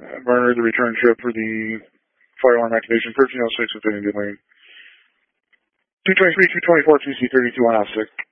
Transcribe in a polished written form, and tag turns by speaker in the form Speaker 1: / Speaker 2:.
Speaker 1: Burner, the return trip for the fire alarm activation, 1306 with Indy Lane. 223, 224, TC32 on OPSIC.